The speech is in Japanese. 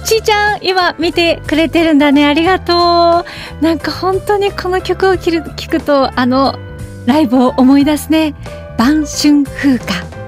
ちーちゃん今見てくれてるんだね、ありがとう。なんか本当にこの曲を聴くとライブを思い出すね。晩春風花。